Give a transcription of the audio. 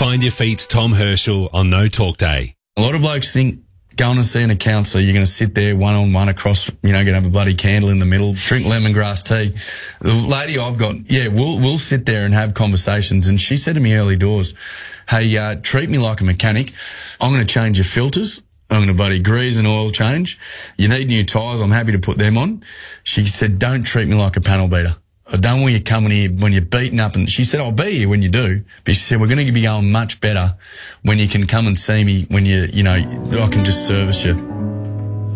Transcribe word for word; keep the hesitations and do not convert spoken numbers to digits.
Find Your Feet's Tom Herschel on No Talk Day. A lot of blokes think going and seeing a counsellor, you're going to sit there one-on-one across, you know, going to have a bloody candle in the middle, drink lemongrass tea. The lady I've got, yeah, we'll, we'll sit there and have conversations. And she said to me early doors, hey, uh, treat me like a mechanic. I'm going to change your filters. I'm going to bloody grease and oil change. You need new tyres. I'm happy to put them on. She said, don't treat me like a panel beater. I don't want you coming here when you're beaten up. And she said, I'll be here when you do. But she said, we're going to be going much better when you can come and see me when you, you know, I can just service you.